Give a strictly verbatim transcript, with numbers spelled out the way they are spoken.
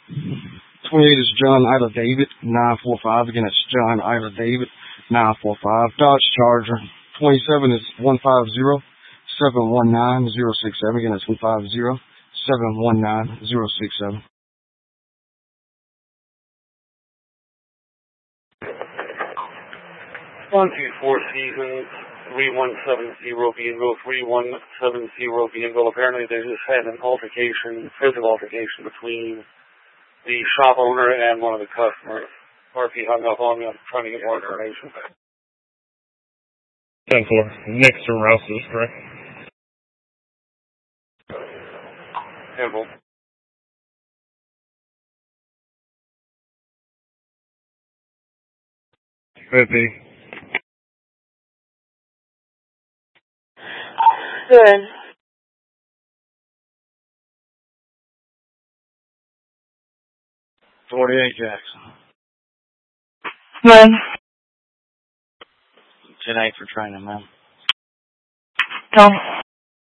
twenty-eight is John Ida David, nine four five. Again, it's John Ida David, nine four five. Dodge Charger. twenty-seven is one five zero, seven one nine, zero six seven. Again, that's one five zero, seven one nine, zero six seven. one two four Seasons, three one seven zero Beanville, three one seven zero Beanville. Apparently they just had an altercation, physical altercation between the shop owner and one of the customers. Or if he hung up on me, I'm trying to get more information. ten four. Next to Rouse's, correct? ten four. fifty. Good. forty-eight Jackson. Good. ten eight for training, man. Don't.